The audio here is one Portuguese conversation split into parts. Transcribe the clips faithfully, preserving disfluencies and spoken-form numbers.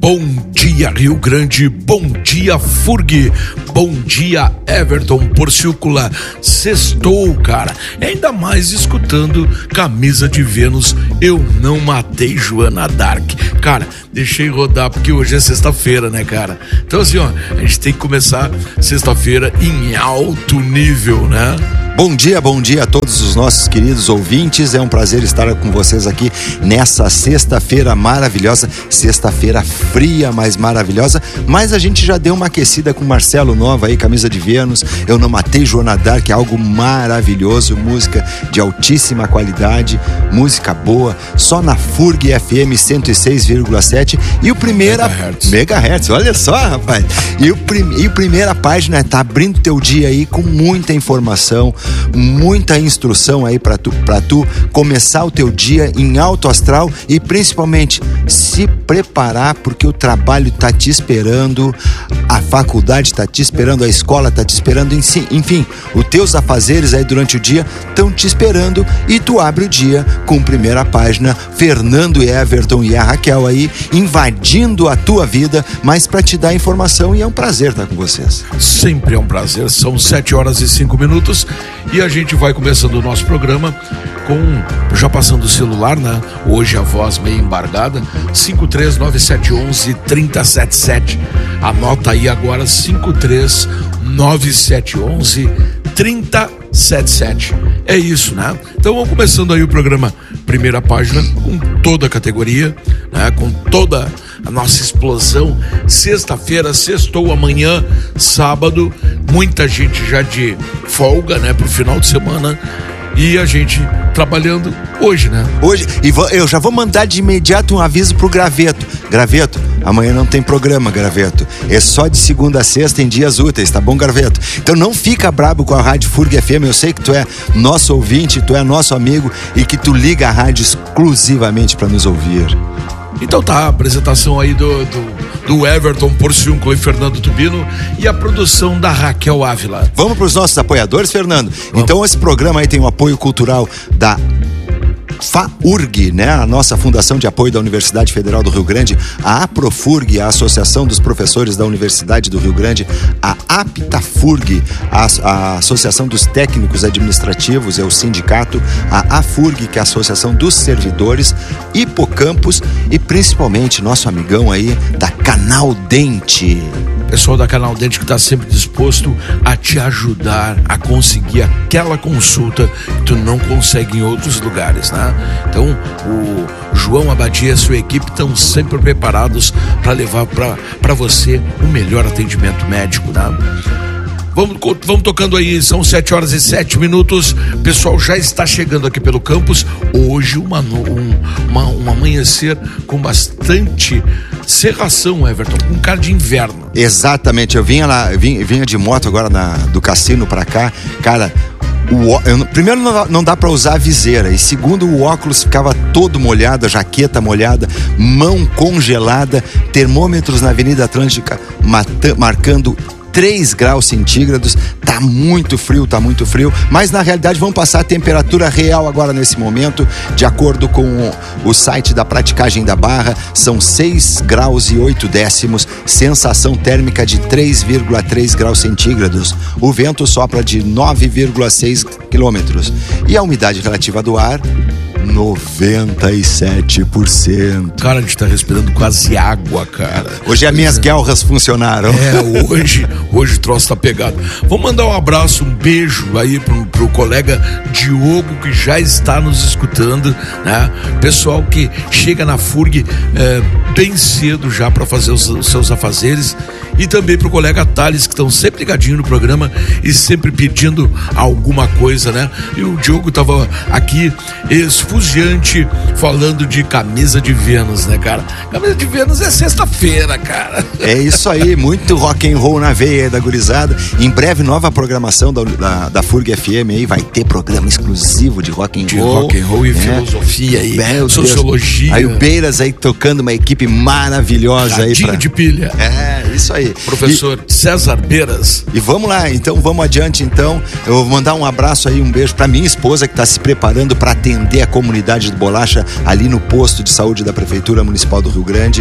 Bom dia, Rio Grande, bom dia, F U R G, bom dia, Everton Porciúncula. Sextou, cara, ainda mais escutando Camisa de Vênus, Eu Não Matei Joana Dark. Cara, deixei rodar porque hoje é sexta-feira, né, cara? Então assim, ó, a gente tem que começar sexta-feira em alto nível, né? Bom dia, bom dia a todos os nossos queridos ouvintes. É um prazer estar com vocês aqui nessa sexta-feira maravilhosa, sexta-feira fria, mas maravilhosa. Mas a gente já deu uma aquecida com Marcelo Nova aí, Camisa de Vênus, Eu Não Matei Joana Dark, algo maravilhoso, música de altíssima qualidade, música boa, só na F U R G F M cento e seis vírgula sete e o primeira Megahertz. Megahertz, olha só, rapaz. E o prim, e a primeira página tá abrindo teu dia aí com muita informação, muita instrução aí para tu, para tu começar o teu dia em alto astral e principalmente se preparar, porque o trabalho tá te esperando, a faculdade tá te esperando, a escola tá te esperando, enfim, os teus afazeres aí durante o dia estão te esperando e tu abre o dia com primeira página, Fernando e Everton e a Raquel aí invadindo a tua vida, mas para te dar informação, e é um prazer estar com vocês. Sempre é um prazer, são sete horas e cinco minutos. E a gente vai começando o nosso programa com, já passando o celular, né? Hoje a voz meio embargada, cinco três nove sete um um três zero sete sete. Anota aí agora, cinco três nove sete um um três zero sete sete. É isso, né? Então vamos começando aí o programa, primeira página, com toda a categoria, né? Com toda a nossa explosão. Sexta-feira, sextou, amanhã, sábado, muita gente já de folga, né, pro final de semana, e a gente trabalhando hoje, né? Hoje, e vou, eu já vou mandar de imediato um aviso pro Graveto. Graveto, amanhã não tem programa, Graveto. É só de segunda a sexta em dias úteis, tá bom, Graveto? Então não fica brabo com a Rádio F U R G F M, eu sei que tu é nosso ouvinte, tu é nosso amigo e que tu liga a rádio exclusivamente para nos ouvir. Então tá, a apresentação aí do, do, do Everton Porciúncula e Fernando Tubino e a produção da Raquel Ávila. Vamos para os nossos apoiadores, Fernando? Vamos. Então esse programa aí tem o apoio cultural da F U R G, né? A nossa Fundação de Apoio da Universidade Federal do Rio Grande, a APROFURG, a Associação dos Professores da Universidade do Rio Grande, a APTAFURG, a, a Associação dos Técnicos Administrativos, é o sindicato, a AFURG, que é a Associação dos Servidores, Hipocampus e principalmente nosso amigão aí da Canal Dente. Pessoal da Canal Dente que está sempre disposto a te ajudar a conseguir aquela consulta que tu não consegue em outros lugares, né? Então, o João Abadia e a sua equipe estão sempre preparados para levar para você o melhor atendimento médico, né? Vamos, vamos tocando aí, são sete horas e sete minutos. O pessoal já está chegando aqui pelo campus. Hoje uma, um, uma, um amanhecer com bastante cerração, Everton, com cara de inverno. Exatamente, eu vinha lá, eu vinha, vinha de moto agora na, do cassino pra cá, cara. O, eu, primeiro não, não dá pra usar a viseira, e segundo, o óculos ficava todo molhado, a jaqueta molhada, mão congelada, termômetros na Avenida Atlântica mata, marcando três graus centígrados, tá muito frio, tá muito frio, mas na realidade vamos passar a temperatura real agora nesse momento, de acordo com o, o site da Praticagem da Barra, são seis graus e oito décimos, sensação térmica de três vírgula três graus centígrados, o vento sopra de nove vírgula seis quilômetros e a umidade relativa do ar noventa e sete por cento. Cara, a gente tá respirando quase água, cara. Hoje as minhas guelras funcionaram. É, hoje, hoje o troço tá pegado. Vou mandar um abraço, um beijo aí pro, pro colega Diogo, que já está nos escutando, né? Pessoal que chega na F U R G é, bem cedo já para fazer os, os seus afazeres. E também pro colega Thales, que estão sempre ligadinho no programa e sempre pedindo alguma coisa, né? E o Diogo tava aqui esfuziante falando de Camisa de Vênus, né, cara? Camisa de Vênus é sexta-feira, cara. É isso aí, muito rock and roll na veia da gurizada. Em breve, nova programação da, da, da F U R G F M aí, vai ter programa exclusivo de rock and de roll. rock and roll e né? Filosofia aí, Meu sociologia. Deus. Aí o Beiras aí tocando uma equipe maravilhosa. Radinho aí pra... de pilha. É, isso aí. Professor e, César Beiras. E vamos lá, então vamos adiante então. Eu vou mandar um abraço aí, um beijo pra minha esposa que está se preparando para atender a comunidade do Bolacha ali no posto de saúde da Prefeitura Municipal do Rio Grande.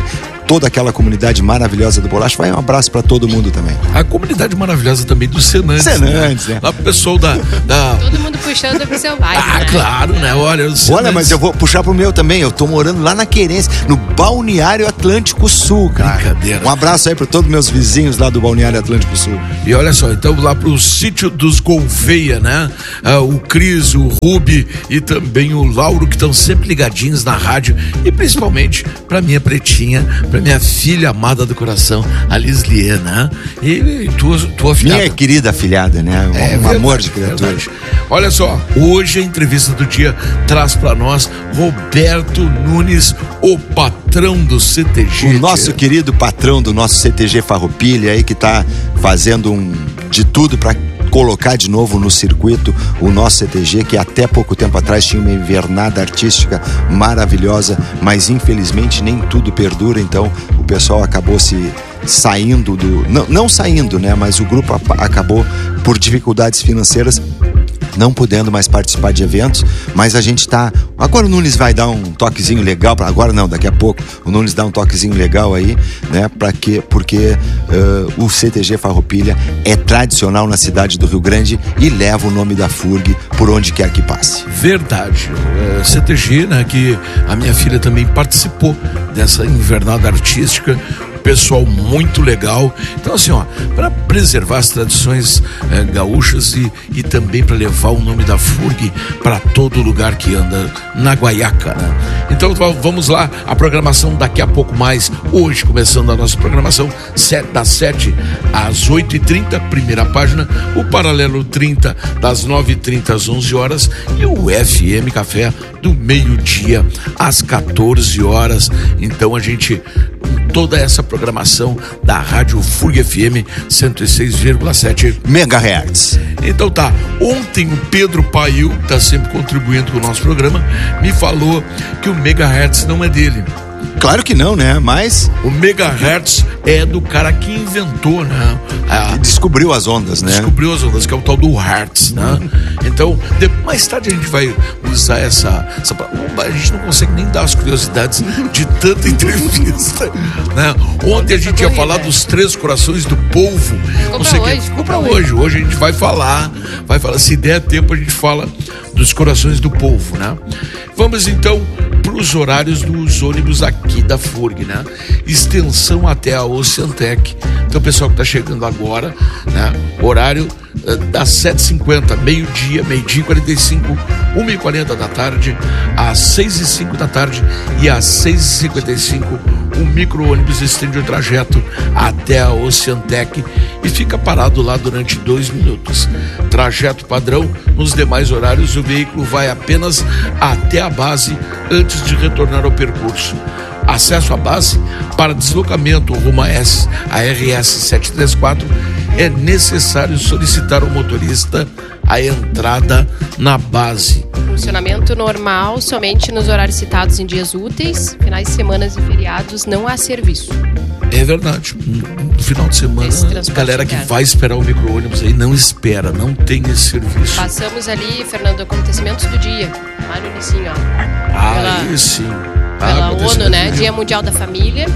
toda aquela comunidade maravilhosa do Bolacha. Vai um abraço para todo mundo também. A comunidade maravilhosa também do Senantes. Senantes, né? né? Lá pro pessoal da, da... Todo mundo puxando pro seu bairro, Ah, né? claro, né? Olha, o Olha, mas eu vou puxar pro meu também. Eu tô morando lá na Querência, no Balneário Atlântico Sul, cara. Brincadeira. Um abraço aí para todos meus vizinhos lá do Balneário Atlântico Sul. E olha só, então lá pro sítio dos Gouveia, né? Ah, o Cris, o Rubi e também o Lauro, que estão sempre ligadinhos na rádio. E principalmente pra minha pretinha, pra minha filha amada do coração, a Lislie, né? E, e tua, tua filhada. Minha querida afilhada, né? Um, É um verdade, amor de criatura. verdade. Olha só, hoje a entrevista do dia traz pra nós Roberto Nunes, o patrão do C T G. O nosso querido patrão do nosso C T G Farroupilha aí, que tá fazendo um, de tudo para colocar de novo no circuito o nosso C T G, que até pouco tempo atrás tinha uma invernada artística maravilhosa, mas infelizmente nem tudo perdura, então o pessoal acabou se saindo do... Não, não saindo, né? Mas o grupo a- acabou por dificuldades financeiras não podendo mais participar de eventos, mas a gente tá... Agora o Nunes vai dar um toquezinho legal, pra... agora não, daqui a pouco o Nunes dá um toquezinho legal aí, né, pra quê? Porque uh, o C T G Farroupilha é tradicional na cidade do Rio Grande e leva o nome da F U R G por onde quer que passe. Verdade. É, C T G, né, que a minha filha também participou dessa invernada artística. Pessoal muito legal. Então assim, ó, para preservar as tradições é, gaúchas e, e também para levar o nome da F U R G para todo lugar que anda na Guaiaca, né? Então vamos lá, a programação daqui a pouco mais, hoje começando a nossa programação sete, das sete às oito e trinta, primeira página, o Paralelo trinta das nove e trinta às onze horas e o F M Café do meio-dia às quatorze horas. Então a gente, toda essa programação da Rádio F U R G F M cento e seis vírgula sete megahertz. Então tá, ontem o Pedro Pail, que tá sempre contribuindo com o nosso programa, me falou que o megahertz não é dele. Claro que não, né? Mas O megahertz é do cara que inventou, né? A, descobriu as ondas, né? descobriu as ondas, que é o tal do Hertz, né? Então, de, mais tarde a gente vai usar essa, essa... A gente não consegue nem dar as curiosidades de tanta entrevista, né? Ontem a gente ia falar dos três corações do polvo. Ficou não sei pra que, hoje, ficou pra hoje. Hoje a gente vai falar, vai falar, se der tempo a gente fala dos corações do polvo, né? Vamos então para os horários dos ônibus aqui da F U R G, né? Extensão até a Oceantec. Então, o pessoal que está chegando agora, né? Horário uh, das sete e cinquenta, meio-dia, meio-dia e quarenta e cinco, uma e quarenta da tarde, às seis e cinco da tarde e às seis e cinquenta e cinco, o micro-ônibus estende o trajeto até a Oceantec e fica parado lá durante dois minutos. Trajeto padrão, nos demais horários o veículo vai apenas até a base antes de retornar ao percurso. Acesso à base para deslocamento rumo a, S, a R S setecentos e trinta e quatro é necessário solicitar ao motorista a entrada na base. Funcionamento normal somente nos horários citados em dias úteis, finais de semana e feriados não há serviço. É verdade. No final de semana, Esse transporte a galera que interno. vai esperar o micro-ônibus aí não espera, não tem esse serviço. Passamos ali, Fernando, acontecimentos do dia, lá no início, ó. Ah, Pela- aí sim. Pela Ah, ONU, né? aconteceu Dia Mundial da Família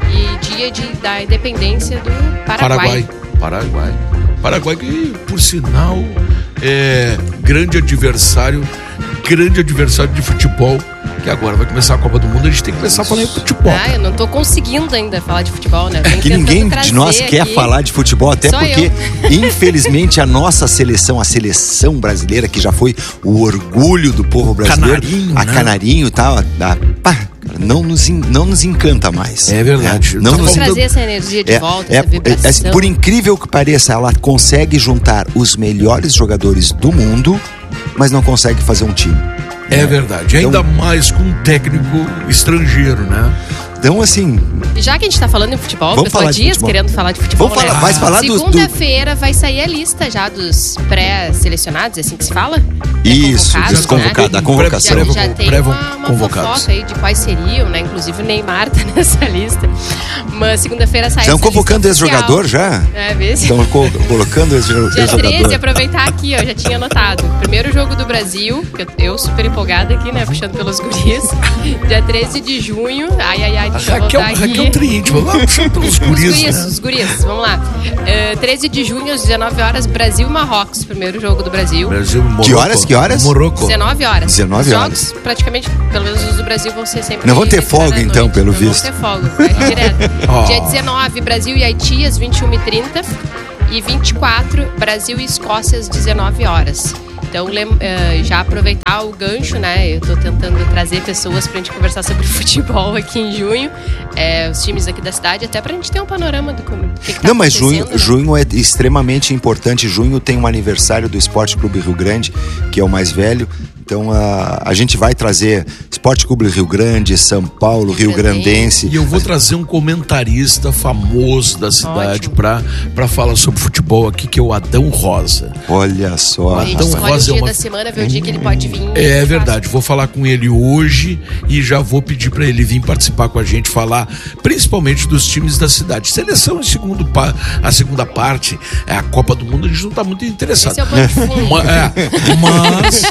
e Dia de, da Independência do Paraguai. Paraguai. Paraguai. Paraguai que, por sinal, é grande adversário, grande adversário de futebol, que agora vai começar a Copa do Mundo, a gente tem que começar a falar em futebol. Ah, eu não tô conseguindo ainda falar de futebol, né? É que ninguém de nós quer aqui. falar de futebol, até Só porque, infelizmente, a nossa seleção, a seleção brasileira, que já foi o orgulho do povo brasileiro, Canarinho, a né? Canarinho e tal, a, a, pá, cara, não, nos, en- não nos encanta mais. É verdade. Né? Não Tá nos Vamos faltando- trazer essa energia de É, volta, é, essa vibração. é, é, por incrível que pareça, ela consegue juntar os melhores jogadores do mundo, mas não consegue fazer um time. É verdade. Ainda Então- mais com um técnico estrangeiro, né? Então, assim, E já que a gente tá falando de futebol, Vamos o pessoal falar de dias futebol. querendo falar de futebol, Vamos falar- né? vai falar dos- do- Segunda-feira vai sair a lista já dos pré-selecionados, é assim que se fala? Isso, Pré-convocados, dos convocados, né? a convocação. Já, já tem Pré- uma, uma convocados. fofoca aí de quais seriam, né? Inclusive o Neymar tá nessa lista. Mas segunda-feira sai. Estão convocando ex-jogador já? É, vê se. Estão co- colocando ex-jogador. Dia treze, aproveitar aqui, ó, já tinha anotado. Primeiro jogo do Brasil, que eu, eu super empolgada aqui, né, puxando pelos guris. Dia treze de junho, ai, ai, ai, deixa eu Raquel, voltar aqui. Raquel Triente, vamos lá puxando pelos Os guris, guris, né? os guris, vamos lá. Uh, treze de junho, às dezenove horas, Brasil e Marrocos, primeiro jogo do Brasil. Brasil, Morocco. Que horas, que horas? Morocco. dezenove horas. dezenove Os horas. jogos, praticamente, pelo menos os do Brasil, vão ser sempre... Não vão ter sempre folga, à então, noite. pelo Não visto. Vão ter folga, vai direto. Oh. Dia dezenove, Brasil e Haiti, às vinte e uma e trinta. E vinte e quatro, Brasil e Escócia, às dezenove horas. Então, lem- uh, já aproveitar o gancho, né? Eu tô tentando trazer pessoas pra gente conversar sobre futebol aqui em junho. É, os times aqui da cidade, até pra gente ter um panorama do como, que, que tá Não, mas junho, acontecendo, né? junho é extremamente importante. Junho tem um aniversário do Esporte Clube Rio Grande, que é o mais velho. Então a, a gente vai trazer Esporte Clube Rio Grande, São Paulo, Rio Grandense. E eu vou trazer um comentarista famoso da cidade pra, pra falar sobre futebol aqui, que é o Adão Rosa. Olha só. A gente Adão escolhe Rosa o é dia uma- da semana, ver o dia que ele pode vir. É verdade, vou falar com ele hoje e já vou pedir para ele vir participar com a gente, falar principalmente dos times da cidade. Seleção em segundo pa- a segunda parte, é a Copa do Mundo, a gente não tá muito interessado. Esse é o pano de fundo. Ma- é, mas,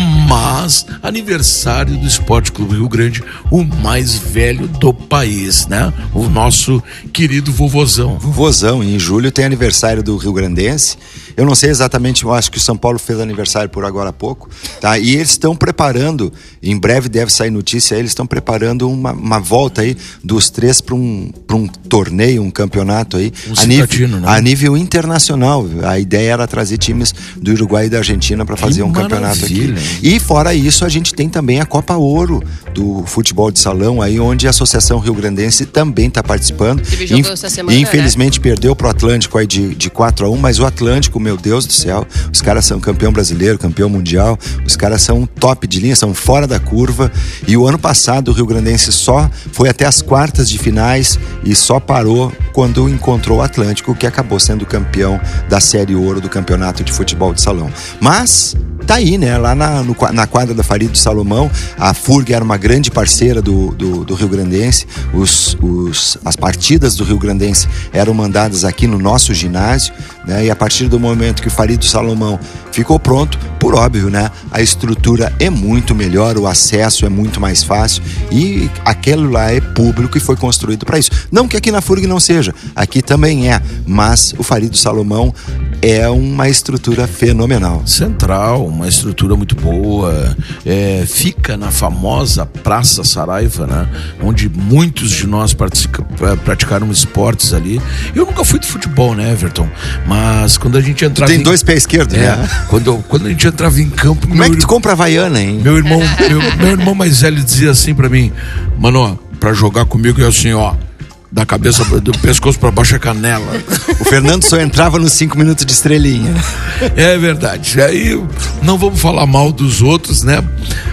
mas, aniversário do Esporte Clube Rio Grande, o mais velho do país, né? O nosso querido vovozão. Vovozão, em julho tem aniversário do Rio Grandense. Eu não sei exatamente, eu acho que o São Paulo fez aniversário por agora há pouco, tá? E eles estão preparando, em breve deve sair notícia, eles estão preparando uma, uma volta aí dos três para um, para um torneio, um campeonato aí, Um a, nível, citadino, né? a nível internacional. A ideia era trazer times do Uruguai e da Argentina para fazer Que um campeonato aqui. maravilha. E fora isso, a gente tem também a Copa Ouro do futebol de salão, aí onde a Associação Rio Grandense também está participando. Teve jogo Inf- essa semana, Infelizmente perdeu pro Atlântico aí de, de quatro a um, mas o Atlântico, meu Deus do céu, os caras são campeão brasileiro, campeão mundial, os caras são top de linha, são fora da curva. E o ano passado o Rio Grandense só foi até as quartas de finais e só parou quando encontrou o Atlântico, que acabou sendo campeão da Série Ouro do Campeonato de Futebol de Salão. Mas tá aí, né? Lá na, no, na quadra da Faria do Salomão, a F U R G era uma grande parceira do, do, do Rio Grandense. Os, os, as partidas do Rio Grandense eram mandadas aqui no nosso ginásio, né? E a partir do momento que o Faria do Salomão ficou pronto, por óbvio, né? A estrutura é muito melhor, o acesso é muito mais fácil e aquele lá é público e foi construído para isso. Não que aqui na F U R G não seja, aqui também é, mas o Faria do Salomão é uma estrutura fenomenal. Central, uma estrutura muito boa, é, fica na famosa Praça Saraiva, né? Onde muitos de nós pratica, praticaram esportes ali. Eu nunca fui de futebol, né, Everton? Mas quando a gente entrava... Tem em... dois pés esquerdos, é, né? quando, quando a gente entrava em campo... Como é que meu tu compra a Havaiana, hein? Meu irmão, meu, meu irmão mais velho dizia assim pra mim: mano, pra jogar comigo é assim, ó, da cabeça, do pescoço pra baixo é canela. O Fernando só entrava nos cinco minutos de estrelinha. É verdade. Aí não vamos falar mal dos outros, né?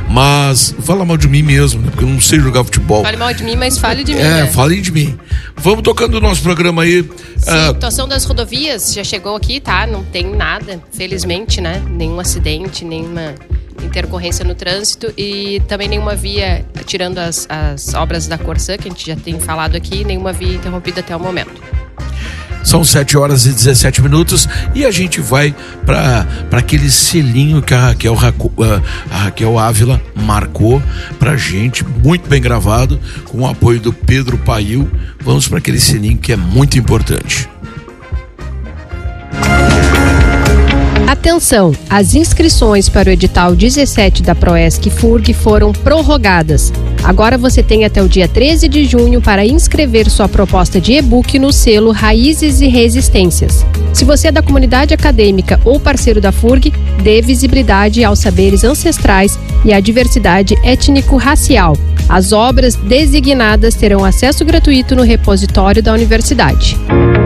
Mas falar mal de mim mesmo, né? Porque eu não sei jogar futebol. Fale mal de mim, mas fale de mim, É, né? falem de mim. Vamos tocando o nosso programa aí. Ah, Situação das rodovias já chegou aqui, tá? Não tem nada, felizmente, né? Nenhum acidente, nenhuma intercorrência no trânsito e também nenhuma via, tirando as, as obras da Corsã, que a gente já tem falado aqui, nenhuma via interrompida até o momento. São sete horas e dezessete minutos e a gente vai para aquele selinho que a Raquel, a Raquel Ávila marcou pra gente, muito bem gravado, com o apoio do Pedro Pail. Vamos para aquele selinho que é muito importante. Atenção! As inscrições para o edital dezessete da Proesc F U R G foram prorrogadas. Agora você tem até o dia treze de junho para inscrever sua proposta de e-book no selo Raízes e Resistências. Se você é da comunidade acadêmica ou parceiro da F U R G, dê visibilidade aos saberes ancestrais e à diversidade étnico-racial. As obras designadas terão acesso gratuito no repositório da universidade.